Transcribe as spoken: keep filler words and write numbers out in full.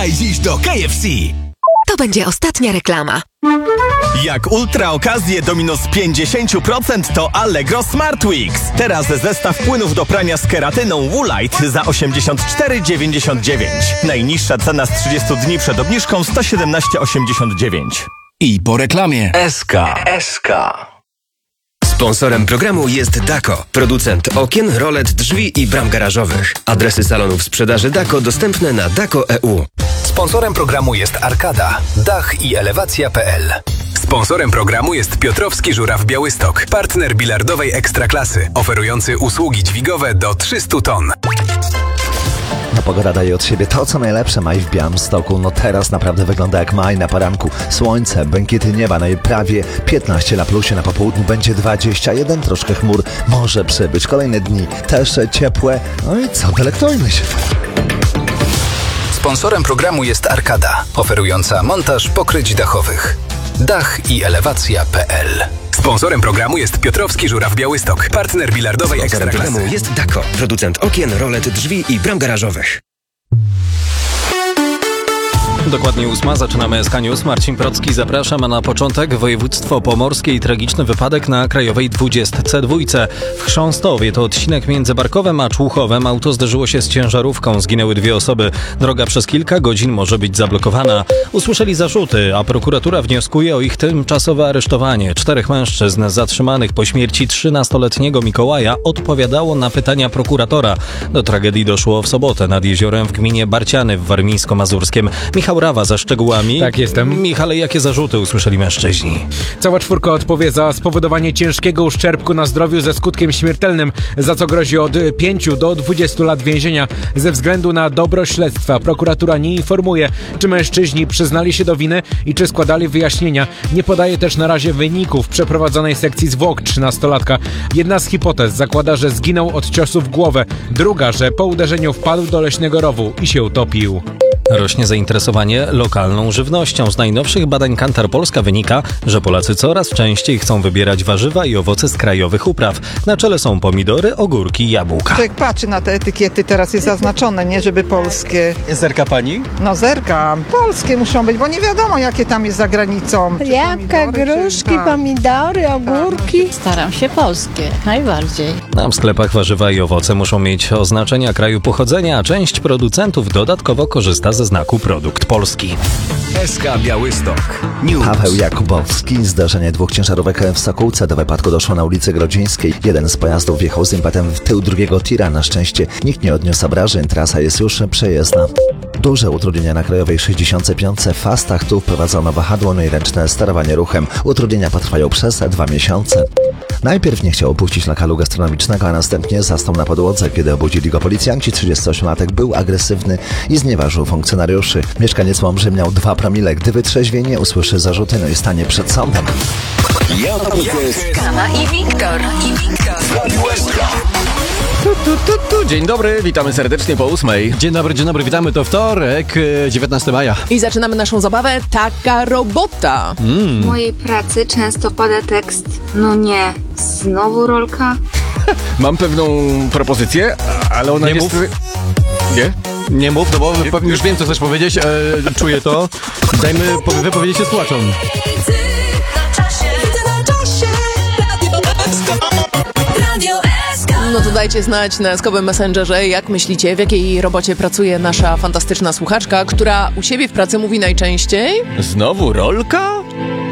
Dziś do K F C. To będzie ostatnia reklama. Jak ultra okazje do minus pięćdziesiąt procent to Allegro Smart Weeks. Teraz zestaw płynów do prania z keratyną Woolite za osiemdziesiąt cztery dziewięćdziesiąt dziewięć. Najniższa cena z trzydziestu dni przed obniżką sto siedemnaście osiemdziesiąt dziewięć. I po reklamie S K. S K. Sponsorem programu jest Dako, producent okien, rolet, drzwi i bram garażowych. Adresy salonów sprzedaży Dako dostępne na dako kropka e u. Sponsorem programu jest Arkada, dach i elewacja kropka pe el. Sponsorem programu jest Piotrowski Żuraw Białystok, partner bilardowej ekstraklasy, oferujący usługi dźwigowe do trzystu ton. No pogoda daje od siebie to, co najlepsze. Maj w Białymstoku, no teraz naprawdę wygląda jak maj na poranku. Słońce, błękity nieba, no i prawie piętnaście na plusie, na popołudniu będzie dwadzieścia jeden, troszkę chmur może przybyć. Kolejne dni też ciepłe, no i co, delektujmy się. Sponsorem programu jest Arkada, oferująca montaż pokryć dachowych. Dach i elewacja kropka pe el. Sponsorem programu jest Piotrowski Żuraw Białystok, partner bilardowej Sponsorem ekstraklasy. programu jest Dako, producent okien, rolet, drzwi i bram garażowych. Dokładnie ósma, zaczynamy S K News. Marcin Procki, zapraszam, a na początek województwo pomorskie i tragiczny wypadek na krajowej dwudziestce dwa. W Chrząstowie to odcinek między Barkowem a Człuchowem. Auto zderzyło się z ciężarówką, zginęły dwie osoby. Droga przez kilka godzin może być zablokowana. Usłyszeli zarzuty, a prokuratura wnioskuje o ich tymczasowe aresztowanie. Czterech mężczyzn zatrzymanych po śmierci trzynastoletniego Mikołaja odpowiadało na pytania prokuratora. Do tragedii doszło w sobotę nad jeziorem w gminie Barciany w Warmińsko-Mazurskiem. Michał Rawa za szczegółami. Tak, jestem. Michale, jakie zarzuty usłyszeli mężczyźni? Cała czwórka odpowie za spowodowanie ciężkiego uszczerbku na zdrowiu ze skutkiem śmiertelnym, za co grozi od pięciu do dwudziestu lat więzienia. Ze względu na dobro śledztwa prokuratura nie informuje, czy mężczyźni przyznali się do winy i czy składali wyjaśnienia. Nie podaje też na razie wyników przeprowadzonej sekcji zwłok trzynastolatka. Jedna z hipotez zakłada, że zginął od ciosu w głowę. Druga, że po uderzeniu wpadł do leśnego rowu i się utopił. Rośnie zainteresowanie lokalną żywnością. Z najnowszych badań Kantar Polska wynika, że Polacy coraz częściej chcą wybierać warzywa i owoce z krajowych upraw. Na czele są pomidory, ogórki, jabłka. Człowiek patrzy na te etykiety, teraz jest zaznaczone, nie żeby polskie. Zerka pani? No zerka, polskie muszą być, bo nie wiadomo jakie tam jest za granicą. Jabłka, gruszki, tak. pomidory, ogórki. Staram się polskie, najbardziej. A w sklepach warzywa i owoce muszą mieć oznaczenia kraju pochodzenia, a część producentów dodatkowo korzysta ze znaku produkt polski. S K Białystok News. Paweł Jakubowski. Zdarzenie dwóch ciężarówek w Sokółce. Do wypadku doszło na ulicy Grodzińskiej. Jeden z pojazdów wjechał z impetem w tył drugiego tira. Na szczęście nikt nie odniósł obrażeń. Trasa jest już przejezdna. Duże utrudnienia na krajowej sześćdziesiątej piątej w Fastach. Tu wprowadzono wahadło, no i ręczne sterowanie ruchem. Utrudnienia potrwają przez dwa miesiące. Najpierw nie chciał opuścić lokalu gastronomicznego, a następnie zastał na podłodze. Kiedy obudzili go policjanci, trzydziestoośmiolatek był agresywny i znieważył funkcjonariuszy. Mieszkaniec Łomży miał dwa promile. Gdy wytrzeźwienie, usłyszy zarzuty, no i stanie przed sądem. Kama i Wiktor. I Wiktor. Tu, tu, tu, tu. Dzień dobry, witamy serdecznie po ósmej. Dzień dobry, dzień dobry, witamy, to wtorek, dziewiętnastego maja. I zaczynamy naszą zabawę Taka robota. Mm. W mojej pracy często pada tekst, no nie, znowu rolka? Mam pewną propozycję, ale ona nie jest... Mów. Nie? Nie mów, no bo pewnie już wiem, co chcesz powiedzieć, e, czuję to. Dajmy wypowiedzieć się słuchaczom. No to dajcie znać na skowym Messengerze, jak myślicie, w jakiej robocie pracuje nasza fantastyczna słuchaczka, która u siebie w pracy mówi najczęściej? Znowu rolka?